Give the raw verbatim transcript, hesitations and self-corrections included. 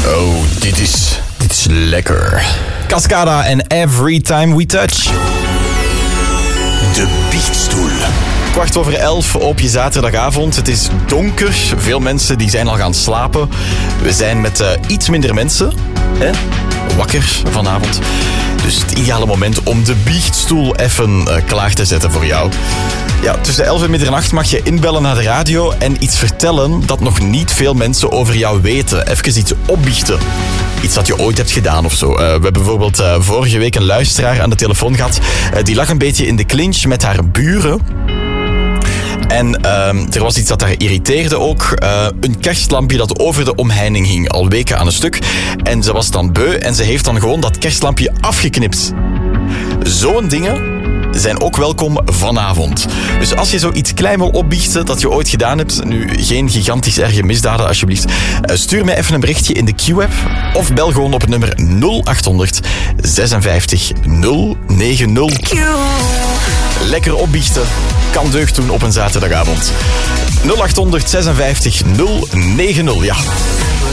Oh, dit is, dit is lekker. Cascada en Every Time We Touch. De biechtstoel. Kwart over elf op je zaterdagavond. Het is donker. Veel mensen die zijn al gaan slapen. We zijn met uh, iets minder mensen. Hè? Wakker vanavond. Dus het ideale moment om de biechtstoel even uh, klaar te zetten voor jou. Ja, tussen elf en middernacht mag je inbellen naar de radio en iets vertellen dat nog niet veel mensen over jou weten. Even iets opbiechten. Iets dat je ooit hebt gedaan of zo. Uh, we hebben bijvoorbeeld uh, vorige week een luisteraar aan de telefoon gehad. Uh, die lag een beetje in de clinch met haar buren. En uh, er was iets dat haar irriteerde ook. Uh, een kerstlampje dat over de omheining hing. Al weken aan een stuk. En ze was dan beu en ze heeft dan gewoon dat kerstlampje afgeknipt. Zo'n dingen zijn ook welkom vanavond. Dus als je zoiets klein wil opbiechten dat je ooit gedaan hebt, nu geen gigantisch erge misdaden alsjeblieft, stuur mij even een berichtje in de Q-app of bel gewoon op het nummer nul acht honderd zesenvijftig nul negentig. Lekker opbiechten kan deugd doen op een zaterdagavond. nul acht honderd zesenvijftig nul negentig, ja.